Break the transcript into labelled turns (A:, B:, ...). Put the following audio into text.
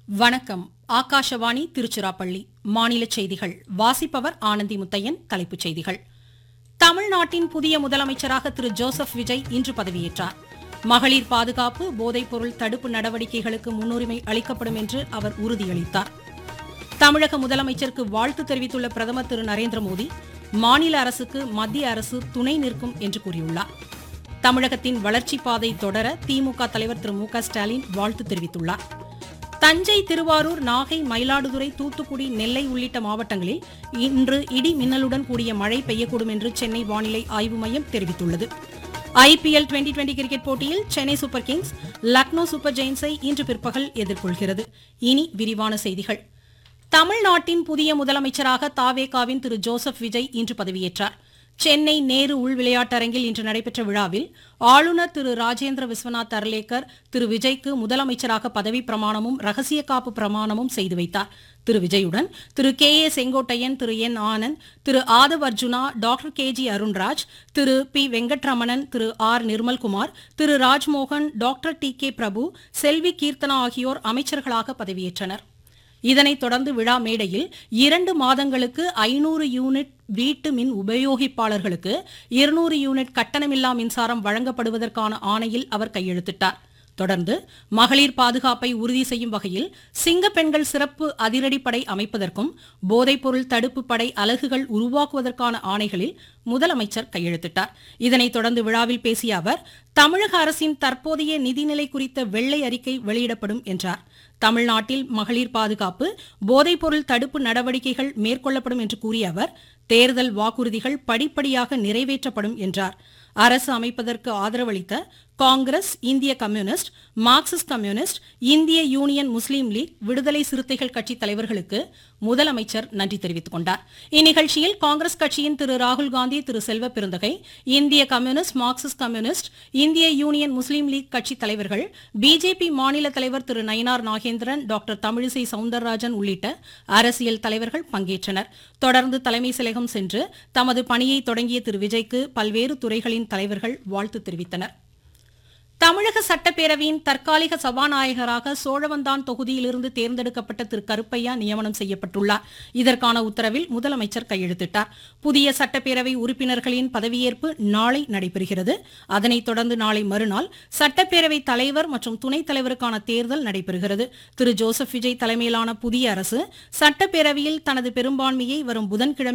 A: வணக்கம். ஆகாஷவாணி திருச்சிராப்பள்ளி. மாநில செய்திகள் வாசிப்பவர் ஆனந்தி முத்தையன். தலைப்புச் செய்திகள். தமிழ்நாட்டின் புதிய முதலமைச்சராக திரு ஜோசப் விஜய் இன்று பதவியேற்றார். மகளிர் பாதுகாப்பு, போதைப்பொருள் தடுப்பு நடவடிக்கைகளுக்கு முன்னுரிமை அளிக்கப்படும் என்று அவர் உறுதியளித்தார். தமிழக முதலமைச்சருக்கு வாழ்த்து தெரிவித்துள்ள பிரதமர் திரு நரேந்திரமோடி, மாநில அரசுக்கு மத்திய அரசு துணை நிற்கும் என்று கூறியுள்ளார். தமிழகத்தின் வளர்ச்சிப் பாதை தொடர திமுக தலைவர் திரு மு க ஸ்டாலின் வாழ்த்து தெரிவித்துள்ளார். தஞ்சை, திருவாரூர், நாகை, மயிலாடுதுறை, தூத்துக்குடி, நெல்லை உள்ளிட்ட மாவட்டங்களில் இன்று இடி மின்னலுடன் கூடிய மழை பெய்யக்கூடும் என்று சென்னை வானிலை ஆய்வு மையம் தெரிவித்துள்ளது. IPL டுவெண்டி கிரிக்கெட் போட்டியில் Chennai super Kings Lucknow super ஜெயின்ஸை இன்று பிற்பகல் எதிர்கொள்கிறது. இனி விரிவான செய்திகள். தமிழ்நாட்டின் புதிய முதலமைச்சராக தாவேகாவின் திரு ஜோசப் விஜய் இன்று பதவியேற்றார். சென்னை நேரு உள் விளையாட்டரங்கில் இன்று நடைபெற்ற விழாவில் ஆளுநர் திரு ராஜேந்திர விஸ்வநாத் அர்லேக்கர் திரு விஜய்க்கு முதலமைச்சராக பதவி பிரமாணமும் ரகசிய காப்பு பிரமாணமும் செய்து வைத்தார். திரு விஜயுடன் திரு KA செங்கோட்டையன், திரு N ஆனந்த், திரு ஆதவ் அர்ஜுனா, டாக்டர் KG அருண்ராஜ், திரு P வெங்கட்ரமணன், திரு R நிர்மல்குமார், திரு ராஜ்மோகன், டாக்டர் TK பிரபு, செல்வி கீர்த்தனா ஆகியோர் அமைச்சர்களாக பதவியேற்றனர். இதனைத் தொடர்ந்து விழா மேடையில் 2 மாதங்களுக்கு 500 யூனிட் வீட்டு மின் உபயோகிப்பாளர்களுக்கு 200 யூனிட் கட்டணமில்லா மின்சாரம் வழங்கப்படுவதற்கான ஆணையில் அவர் கையெழுத்திட்டார். தொடர்ந்து மகளிர் பாதுகாப்பை உறுதி செய்யும் வகையில் சிங்க பெண்கள் சிறப்பு அதிரடிப்படை அமைப்பதற்கும் போதைப்பொருள் தடுப்பு படை அலகுகள் உருவாக்குவதற்கான ஆணைகளில் முதலமைச்சர் கையெழுத்திட்டார். இதனைத் தொடர்ந்து விழாவில் பேசிய அவர், தமிழக அரசின் தற்போதைய நிதிநிலை குறித்த வெள்ளை அறிக்கை வெளியிடப்படும் என்றார். தமிழ்நாட்டில் மகளிர் பாதுகாப்பு, போதைப்பொருள் தடுப்பு நடவடிக்கைகள் மேற்கொள்ளப்படும் என்று கூறிய அவர், தேர்தல் வாக்குறுதிகள் படிப்படியாக நிறைவேற்றப்படும் என்றார். அரசு அமைப்பதற்கு ஆதரவளித்த காங்கிரஸ், இந்திய கம்யூனிஸ்ட், மார்க்சிஸ்ட் கம்யூனிஸ்ட், இந்திய யூனியன் முஸ்லீம் லீக், விடுதலை சிறுத்தைகள் கட்சி தலைவர்களுக்கு முதலமைச்சர் நன்றி தெரிவித்துக் கொண்டார். இந்நிகழ்ச்சியில் காங்கிரஸ் கட்சியின் திரு ராகுல்காந்தி, திரு செல்வ பெருந்தகை, இந்திய கம்யூனிஸ்ட், மார்க்சிஸ்ட் கம்யூனிஸ்ட், இந்திய யூனியன் முஸ்லீம் லீக் கட்சி தலைவர்கள், பிஜேபி மாநில தலைவர் திரு நயினார் நாகேந்திரன், டாக்டர் தமிழிசை சவுந்தரராஜன் உள்ளிட்ட அரசியல் தலைவர்கள் பங்கேற்றனர். தொடர்ந்து தலைமை செயலகம் சென்று தமது பணியை தொடங்கிய திரு விஜய்க்கு பல்வேறு துறைகளின் தலைவர்கள் வாழ்த்து தெரிவித்தனர். தமிழக சட்டப்பேரவையின் தற்காலிக சபாநாயகராக சோழவந்தான் தொகுதியிலிருந்து தேர்ந்தெடுக்கப்பட்ட திரு கருப்பையா நியமனம் செய்யப்பட்டுள்ளார். இதற்கான உத்தரவில் முதலமைச்சர் கையெழுத்திட்டார். புதிய சட்டப்பேரவை உறுப்பினர்களின் பதவியேற்பு நாளை நடைபெறுகிறது. அதனைத் தொடர்ந்து நாளை மறுநாள் சட்டப்பேரவை தலைவர் மற்றும் துணைத் தலைவருக்கான தேர்தல் நடைபெறுகிறது. திரு ஜோசப் விஜய் தலைமையிலான புதிய அரசு சட்டப்பேரவையில் தனது பெரும்பான்மையை வரும் புதன்கிழமை